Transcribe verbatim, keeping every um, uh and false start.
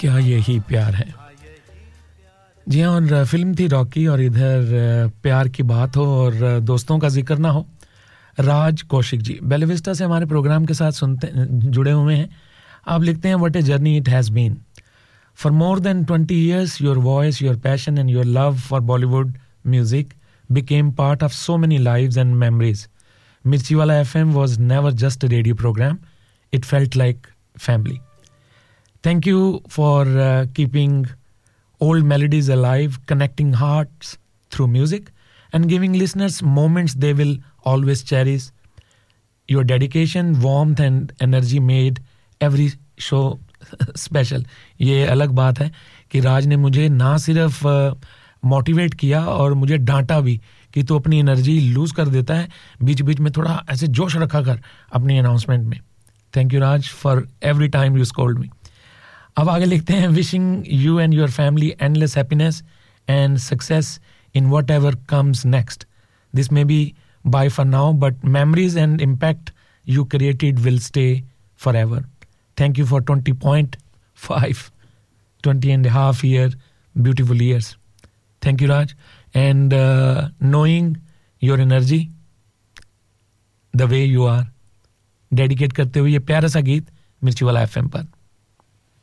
क्या यही प्यार है। जी हाँ, और फिल्म थी रॉकी और इधर प्यार की बात हो और दोस्तों का जिक्र ना हो। राज कौशिक जी बेला विस्टा से हमारे प्रोग्राम के साथ सुनते जुड़े हुए हैं। आप लिखते हैं what a journey it has been for more than twenty years your voice, your passion and your love for Bollywood music became part of so many lives and memories. Mirchiwala F M was never just a radio program, it felt like family. Thank you for uh, keeping old melodies alive, connecting hearts through music, and giving listeners moments they will always cherish. Your dedication, warmth, and energy made every show special. ये अलग बात है कि राज ने मुझे ना सिर्फ motivate uh, किया और मुझे डांटा भी कि तू अपनी एनर्जी लूज कर देता है, बीच बीच में थोड़ा ऐसे जोश रखा कर अपनी अनाउंसमेंट में. Thank you Raj for every time you scold मी. अब आगे लिखते हैं wishing you and your family endless happiness and success in whatever comes next. This may be bye for now, but memories and impact you created will stay forever. Thank you for twenty point five, twenty and a half year beautiful years. Thank you, Raj. And uh, knowing your energy, the way you are, dedicate करते हुए ये प्यारा सा गीत मिर्ची वाला FM पर.